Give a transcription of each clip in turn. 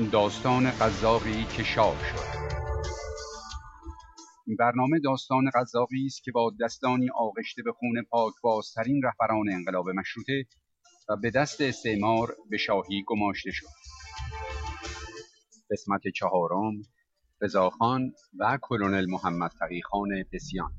داستان قزاقی که شاه شد. این برنامه داستان قزاقی است که با دستانی آغشته به خون پاکبازترین رهبران انقلاب مشروطه و به دست استعمار به شاهی گماشته شد. قسمت چهارم، رضاخان و کلونل محمد تقی‌خان پسیان.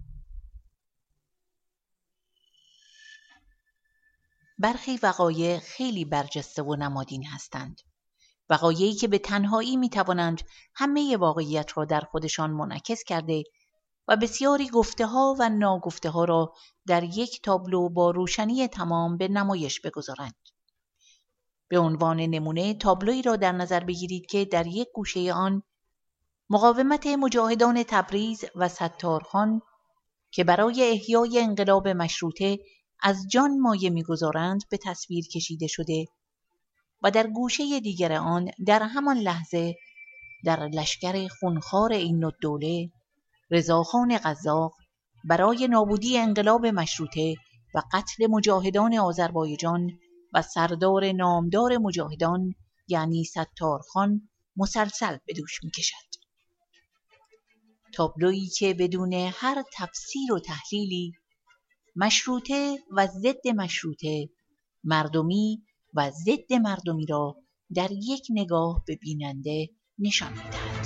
برخی وقایع خیلی برجسته و نمادین هستند. وقایعی که به تنهایی می توانند همه واقعیت را در خودشان منعکس کرده و بسیاری گفته ها و ناگفته ها را در یک تابلو با روشنی تمام به نمایش بگذارند. به عنوان نمونه تابلویی را در نظر بگیرید که در یک گوشه آن مقاومت مجاهدان تبریز و ستارخان که برای احیای انقلاب مشروطه از جان مایه می‌گذارند به تصویر کشیده شده و در گوشه دیگر آن در همان لحظه در لشکر خونخوار عین‌الدوله رضاخان قزاق برای نابودی انقلاب مشروطه و قتل مجاهدان آذربایجان و سردار نامدار مجاهدان یعنی ستارخان مسلسل به دوش می‌کشد. تابلویی که بدون هر تفسیر و تحلیلی مشروطه و ضد مشروطه، مردمی و ضد مردمی را در یک نگاه به بیننده نشان می‌دهد.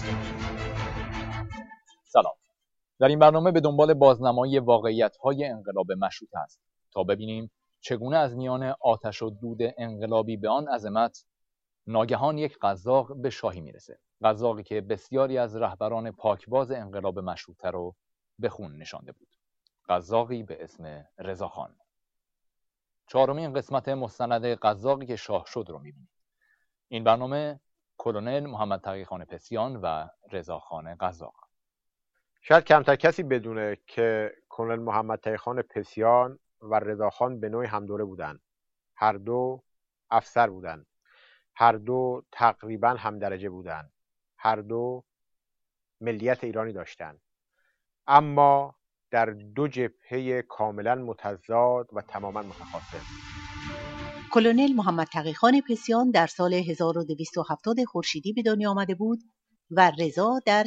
سلام. در این برنامه به دنبال بازنمایی واقعیت‌های انقلاب مشروطه است تا ببینیم چگونه از میان آتش و دود انقلابی به آن عظمت ناگهان یک قزاق به شاهی میرسه. قزاقی که بسیاری از رهبران پاکباز انقلاب مشروطه رو به خون نشانده بود. قزاقی به اسم رضاخان. چهارمین قسمت مستند قزاقی که شاه شد رو می‌بینیم. این برنامه کلونل محمد تقی‌خان پسیان و رضاخان قزاق. شاید کمتر کسی بدونه که کلونل محمد تقی‌خان پسیان و رضاخان به نوعی همدوره بودند. هر دو افسر بودند. هر دو تقریباً هم درجه بودند. هر دو ملیت ایرانی داشتند. اما در دو جبهه کاملا متضاد و تماما متخاصم. کلونل محمد تقی‌خان پسیان در سال 1270 خورشیدی به دنیا آمده بود و رضا در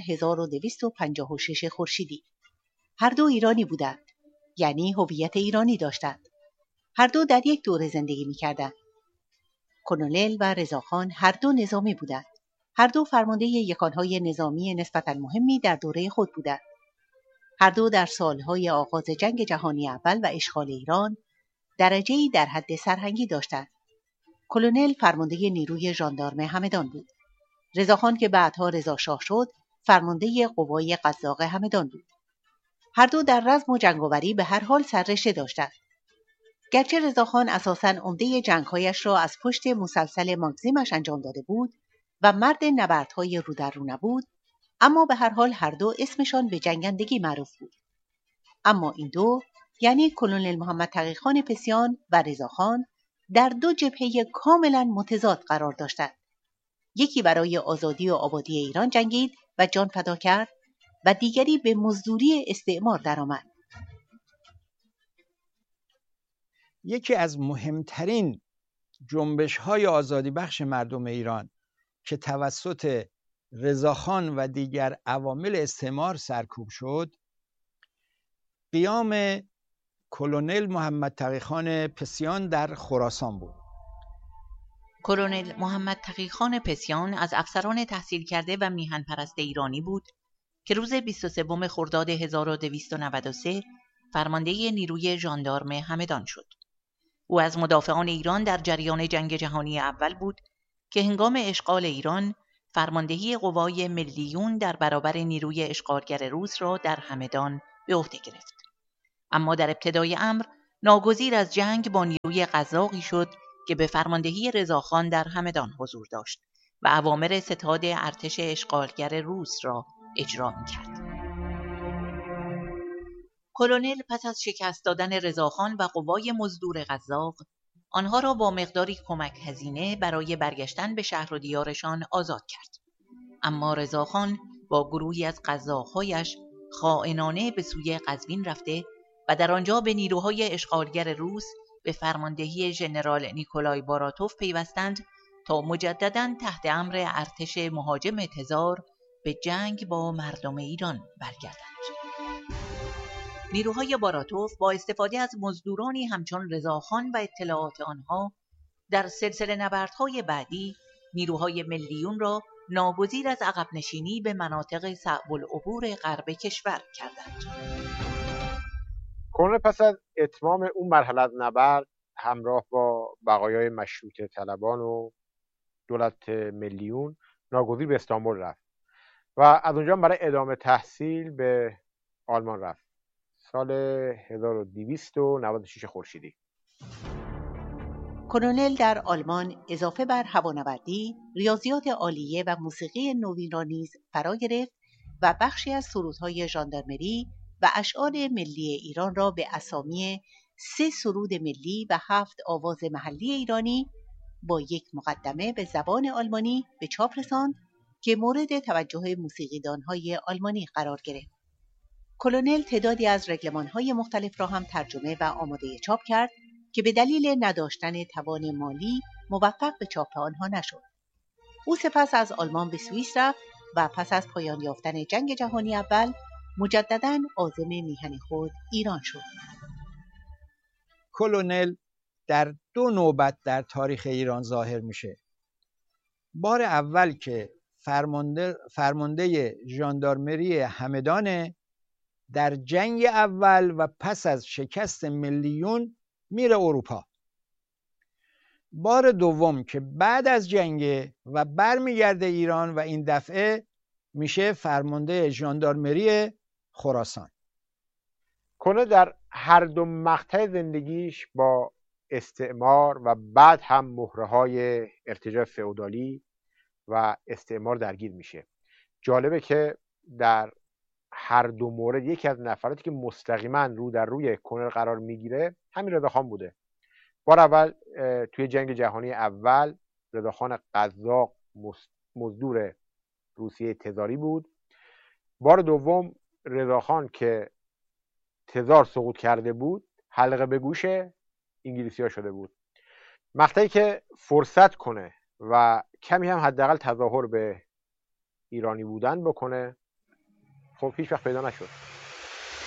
1256 خورشیدی. هر دو ایرانی بودند، یعنی هویت ایرانی داشتند. هر دو در یک دوره زندگی می‌کردند. کلونل و رضاخان هر دو نظامی بودند. هر دو فرمانده یکانهای نظامی نسبتاً مهمی در دوره خود بودند. هر دو در سالهای آغاز جنگ جهانی اول و اشغال ایران درجه‌ای در حد سرهنگی داشتند. کلونل فرمانده نیروی ژاندارم همدان بود. رضاخان که بعدها رضاشاه شد، فرمانده قوای قزاق همدان بود. هر دو در رزم و جنگاوری به هر حال سررشته داشتند. گرچه رضاخان اساساً عمده جنگ‌هایش را از پشت مسلسل ماگزیمش انجام داده بود و مرد نبردهای رو در رو نبود، اما به هر حال هر دو اسمشان به جنگندگی معروف بود. اما این دو، یعنی کلونل محمد تقی‌خان پسیان و رضاخان، در دو جبهه کاملا متضاد قرار داشتند. یکی برای آزادی و آبادی ایران جنگید و جان فدا کرد و دیگری به مزدوری استعمار درآمد. یکی از مهمترین جنبش‌های آزادی بخش مردم ایران که توسط رضاخان و دیگر عوامل استعمار سرکوب شد، قیام کلونل محمد تقی‌خان پسیان در خراسان بود. کلونل محمد تقی‌خان پسیان از افسران تحصیل کرده و میهن پرست ایرانی بود که روز 23 خرداد 1293 فرمانده نیروی ژاندارم همدان شد. او از مدافعان ایران در جریان جنگ جهانی اول بود که هنگام اشغال ایران فرماندهی قوای ملیون در برابر نیروی اشغالگر روس را در همدان به عهده گرفت. اما در ابتدای امر ناگزیر از جنگ با نیروی قزاقی شد که به فرماندهی رضاخان در همدان حضور داشت و اوامر ستاد ارتش اشغالگر روس را اجرا می‌کرد. کلونل پس از شکست دادن رضاخان و قوای مزدور قزاق، آنها را با مقداری کمک هزینه برای برگشتن به شهر و دیارشان آزاد کرد. اما رضاخان با گروهی از قزاق‌هایش خائنانه به سوی قزوین رفته و در آنجا به نیروهای اشغالگر روس به فرماندهی ژنرال نیکولای باراتوف پیوستند تا مجدداً تحت امر ارتش مهاجم تزار به جنگ با مردم ایران برگردند. نیروهای باراتوف با استفاده از مزدورانی همچون رضاخان و اطلاعات آنها در سلسله نبردهای بعدی نیروهای ملیون را ناگزیر از عقب نشینی به مناطق صعب العبور غرب کشور کردند. کرنل پس از اتمام اون مرحله از نبرد همراه با بقایای مشروطه طلبان و دولت ملیون ناگزیر به استانبول رفت و از اونجا برای ادامه تحصیل به آلمان رفت. سال 1296 خورشیدی. کرنل در آلمان اضافه بر هوانوردی، ریاضیات عالیه و موسیقی نوین را نیز فرا گرفت و بخشی از سرودهای ژاندارمری و اشعار ملی ایران را به اسامی 3 سرود ملی و 7 آواز محلی ایرانی با یک مقدمه به زبان آلمانی به چاپ رساند که مورد توجه موسیقیدانهای آلمانی قرار گرفت. کلونل تعدادی از رگلمان‌های مختلف را هم ترجمه و آماده چاپ کرد که به دلیل نداشتن توان مالی موفق به چاپ آنها نشد. او سپس از آلمان به سوئیس رفت و پس از پایان یافتن جنگ جهانی اول مجدداً عازم میهن خود ایران شد. کلونل در 2 نوبت در تاریخ ایران ظاهر میشه. بار اول که فرمانده ژاندارمری همدان در جنگ اول و پس از شکست ملیون میره اروپا. بار دوم که بعد از جنگ و برمیگرده ایران و این دفعه میشه فرمانده ژاندارمری خراسان. کرنل در هر 2 مقطع زندگیش با استعمار و بعد هم مهره‌های ارتجاع فئودالی و استعمار درگیر میشه. جالبه که در هر 2 مورد یکی از نفراتی که مستقیما رو در روی کرنل قرار میگیره همین رضاخان بوده. بار اول توی جنگ جهانی اول رضاخان قزاق مزدور روسیه تزاری بود. بار دوم رضاخان که تزار سقوط کرده بود حلقه به گوش انگلیسی‌ها شده بود. مقطعی که فرصت کنه و کمی هم حداقل تظاهر به ایرانی بودن بکنه خب هیچ وقت پیدا نشد.